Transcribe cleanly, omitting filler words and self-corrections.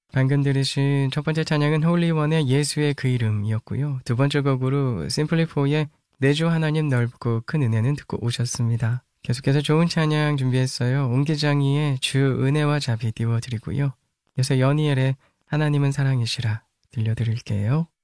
방금 들으신 첫 번째 찬양은 홀리원의 예수의 그 이름이었고요. 두 번째 곡으로 심플리4의 내 주 하나님 넓고 큰 은혜는 듣고 오셨습니다. 계속해서 좋은 찬양 준비했어요. 옹기장이의 주 은혜와 자비 띄워드리고요. 이어서 연희엘의 하나님은 사랑이시라 들려드릴게요.